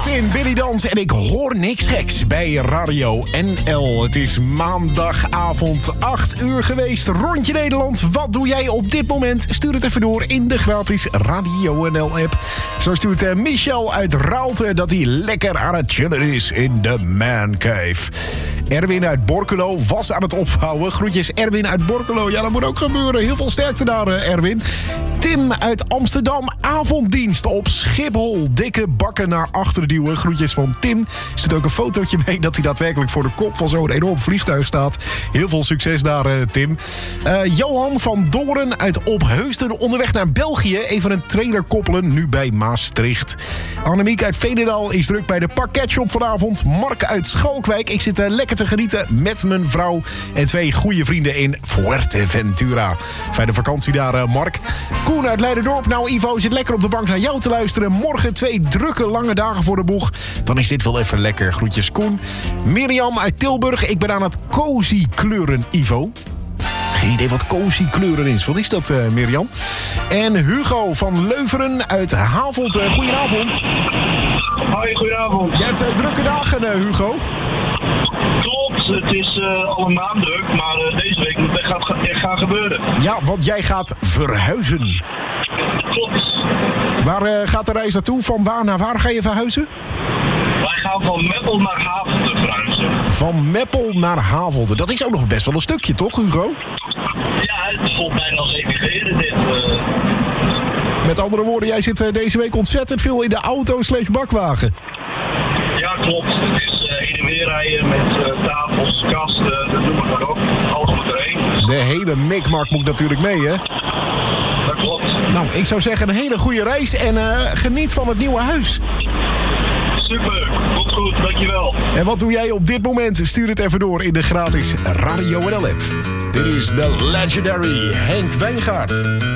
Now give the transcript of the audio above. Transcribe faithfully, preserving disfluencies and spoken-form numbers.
Martin, Billy Dans en ik hoor niks geks bij Radio N L. Het is maandagavond acht uur geweest. Rondje Nederland, wat doe jij op dit moment? Stuur het even door in de gratis Radio N L-app. Zo stuurt uh, Michel uit Raalte dat hij lekker aan het chillen is in de Man Cave. Erwin uit Borculo was aan het opvouwen. Groetjes Erwin uit Borculo. Ja, dat moet ook gebeuren. Heel veel sterkte daar, uh, Erwin. Tim uit Amsterdam, avonddienst op Schiphol. Dikke bakken naar achteren duwen. Groetjes van Tim. Er zit ook een fotootje mee dat hij daadwerkelijk voor de kop van zo'n enorm vliegtuig staat. Heel veel succes daar, uh, Tim. Uh, Johan van Doorn uit Opheusden, onderweg naar België. Even een trailer koppelen, nu bij Maastricht. Annemiek uit Veenendaal is druk bij de pakketshop vanavond. Mark uit Schalkwijk. Ik zit uh, lekker te genieten met mijn vrouw en twee goede vrienden in Fuerteventura. Fijne vakantie daar, uh, Mark. Koen uit Leiderdorp. Nou, Ivo zit lekker op de bank naar jou te luisteren. Morgen twee drukke lange dagen voor de boeg. Dan is dit wel even lekker. Groetjes, Koen. Mirjam uit Tilburg. Ik ben aan het cozy kleuren, Ivo. Geen idee wat cozy kleuren is. Wat is dat, uh, Mirjam? En Hugo van Leuveren uit Havelt. Uh, goedenavond. Hoi, goedenavond. Jij hebt uh, drukke dagen, uh, Hugo. Klopt, het is uh, al een maand druk, maar uh, deze week moet het gaat, echt gaan gebeuren. Ja, want jij gaat verhuizen. Klopt. Waar uh, gaat de reis naartoe? Van waar naar waar ga je verhuizen? Wij gaan van Meppel naar Havelde verhuizen. Van Meppel naar Havelde. Dat is ook nog best wel een stukje, toch, Hugo? Ja, het is volgens mij al zeven geleden dit. Uh... Met andere woorden, jij zit uh, deze week ontzettend veel in de auto slash bakwagen. Ja, klopt. Het is uh, heen en weer rijden met uh, tafels, kasten, dat noem ik maar op. Alles moet erheen. De hele mikmak moet natuurlijk mee, hè? Dat klopt. Nou, ik zou zeggen een hele goede reis en uh, geniet van het nieuwe huis. Super, komt goed, dankjewel. En wat doe jij op dit moment? Stuur het even door in de gratis Radio N L app. Dit is de legendary Henk Wijngaard.